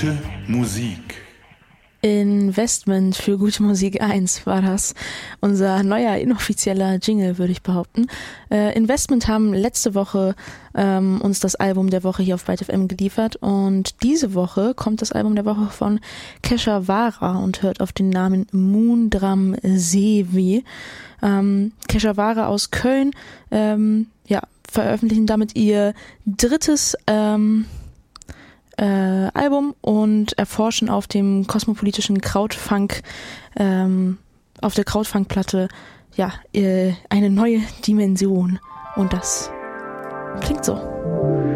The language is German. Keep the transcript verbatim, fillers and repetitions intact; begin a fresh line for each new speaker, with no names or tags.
Gute Musik.
Investment für gute Musik eins war das. Unser neuer inoffizieller Jingle, würde ich behaupten. Äh, Investment haben letzte Woche ähm, uns das Album der Woche hier auf Byte F M geliefert und diese Woche kommt das Album der Woche von Kesha Wara und hört auf den Namen Moondram Sevi. Ähm, Kesha Wara aus Köln ähm, ja, veröffentlichen damit ihr drittes ähm, Äh, Album und erforschen auf dem kosmopolitischen Krautfunk, ähm, auf der Krautfunk-Platte, ja, äh, eine neue Dimension. Und das klingt so.